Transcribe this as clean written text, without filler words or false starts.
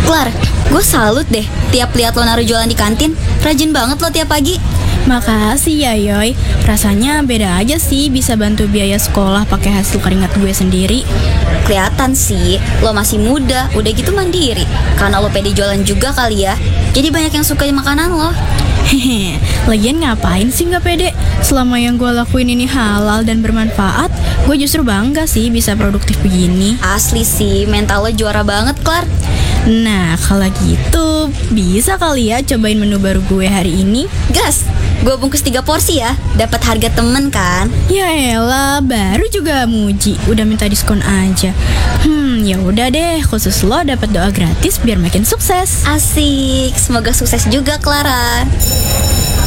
Klar, gue salut deh tiap lihat lo naruh jualan di kantin. Rajin banget lo tiap pagi. Makasih ya Yoy, rasanya beda aja sih bisa bantu biaya sekolah pakai hasil keringat gue sendiri. Kelihatan sih, lo masih muda, udah gitu mandiri. Karena lo pede jualan juga kali ya. Jadi banyak yang suka makanan lo. Hehe, lagian ngapain sih nggak pede? Selama yang gue lakuin ini halal dan bermanfaat, gue justru bangga sih bisa produktif begini. Asli sih, mental lo juara banget, Klar. Nah, kalau gitu bisa kali ya cobain menu baru gue hari ini. Gas, gue bungkus 3 porsi ya. Dapat harga temen kan? Ya elah, baru juga muji, udah minta diskon aja. Ya udah deh, khusus lo dapat doa gratis biar makin sukses. Asik, semoga sukses juga, Clara.